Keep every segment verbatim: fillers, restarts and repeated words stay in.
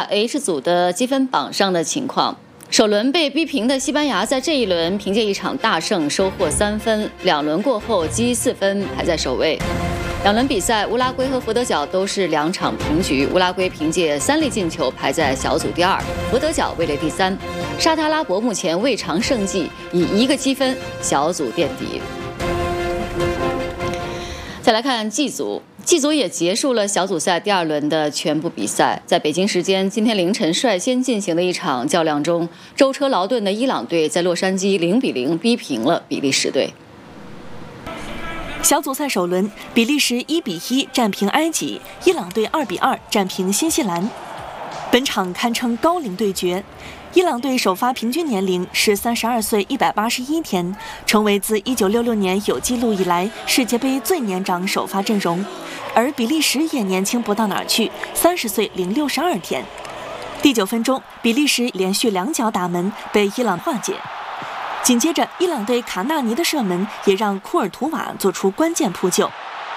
H 组的积分榜上的情况。首轮被逼平的西班牙，在这一轮凭借一场大胜收获三分，两轮过后积四分，排在首位。两轮比赛，乌拉圭和佛得角都是两场平局。乌拉圭凭借三粒进球排在小组第二，佛得角位列第三。沙特阿拉伯目前未尝胜绩，以一个积分小组垫底。再来看 G 组。G 组也结束了小组赛第二轮的全部比赛，在北京时间今天凌晨率先进行的一场较量中，舟车劳顿的伊朗队在洛杉矶零比零逼平了比利时队。 小组赛首轮，比利时一比一战平埃及，伊朗队二比二战平新西兰。本场堪称高龄对决。伊朗队首发平均年龄是三十二岁一百八十一天，成为自一九六六年有记录以来世界杯最年长首发阵容。而比利时也年轻不到哪儿去，三十岁零六十二天。第九分钟，比利时连续两脚打门被伊朗化解。紧接着，伊朗队卡纳尼的射门也让库尔图瓦做出关键扑救。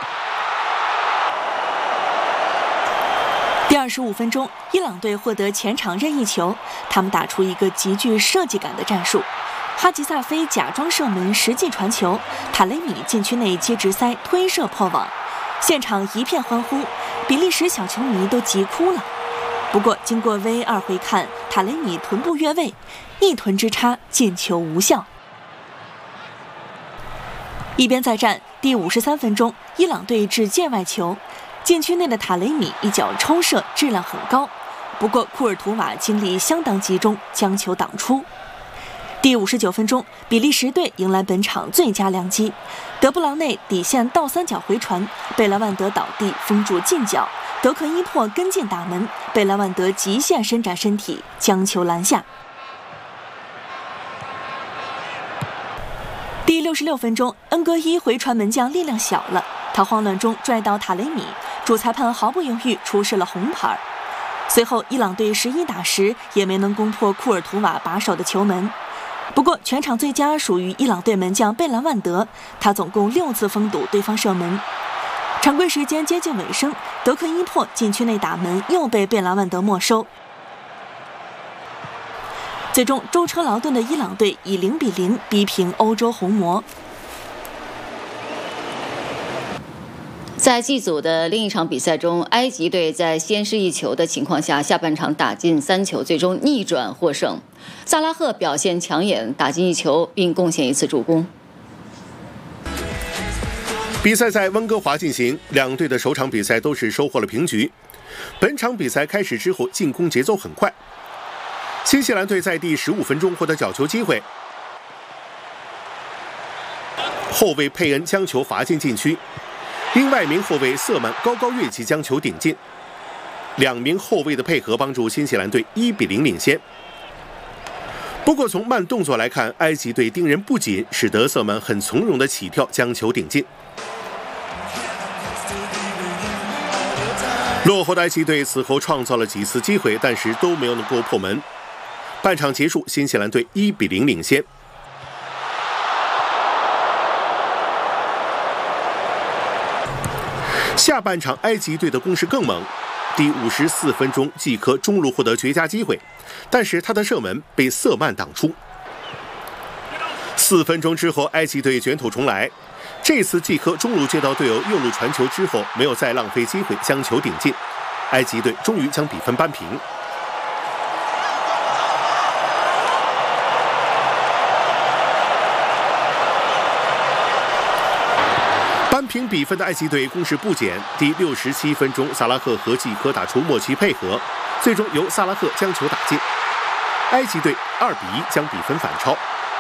第二十五分钟，伊朗队获得前场任意球，他们打出一个极具设计感的战术。哈吉萨菲假装射门，实际传球，塔雷米禁区内接直塞推射破网，现场一片欢呼，比利时小球迷都急哭了。不过经过 V A R 回看，塔雷米臀部越位，一臀之差，进球无效。一边再战，第五十三分钟，伊朗队掷界外球，禁区内的塔雷米一脚抽射，质量很高，不过库尔图瓦精力相当集中，将球挡出。第五十九分钟，比利时队迎来本场最佳良机，德布劳内底线倒三角回传，贝莱万德倒地封住近角，德克伊珀跟进打门，贝莱万德极限伸展身体将球拦下。第六十六分钟，恩格伊回传门将力量小了，他慌乱中拽到塔雷米，主裁判毫不犹豫出示了红牌。随后伊朗队十一打十也没能攻破库尔图瓦把守的球门。不过全场最佳属于伊朗队门将贝兰万德，他总共六次封堵对方射门。常规时间接近尾声，德克伊珀禁区内打门又被贝兰万德没收。最终舟车劳顿的伊朗队以零比零逼平欧洲红魔。 在 G 组的另一场比赛中，埃及队在先失一球的情况下，下半场打进三球，最终逆转获胜。萨拉赫表现抢眼，打进一球并贡献一次助攻。 比赛在温哥华进行，两队的首场比赛都是收获了平局。本场比赛开始之后，进攻节奏很快。新西兰队在第十五分钟获得角球机会，后卫佩恩将球罚进禁区。另外一名后卫瑟曼高高跃起将球顶进，两名后卫的配合帮助新西兰队一比零领先。不过从慢动作来看，埃及队盯人不紧，使得瑟曼很从容的起跳将球顶进。落后的埃及队此后创造了几次机会，但是都没有能够破门。半场结束，新西兰队一比零领先。下半场埃及队的攻势更猛，第五十四分钟，季科中路获得绝佳机会，但是他的射门被瑟曼挡出。四分钟之后，埃及队卷土重来，这次季科中路接到队友右路传球之后，没有再浪费机会将球顶进，埃及队终于将比分扳平。扳平比分的埃及队攻势不减，第六十七分钟，萨拉赫和季科打出默契配合，最终由萨拉赫将球打进，埃及队二比一将比分反超。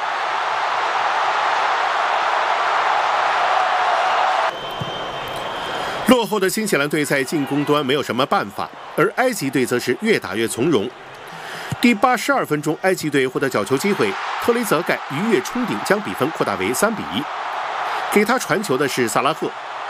落后的新西兰队在进攻端没有什么办法，而埃及队则是越打越从容。第八十二分钟，埃及队获得角球机会，特雷泽盖鱼跃冲顶，将比分扩大为三比一。给他传球的是萨拉赫。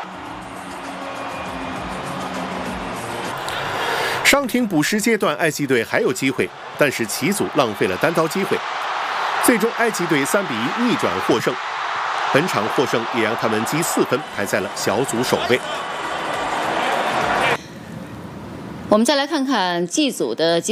伤停补时阶段，埃及队还有机会，但是齐祖浪费了单刀机会，最终埃及队三比一逆转获胜。本场获胜也让他们积四分，排在了小组首位。 我们再来看看 G 组的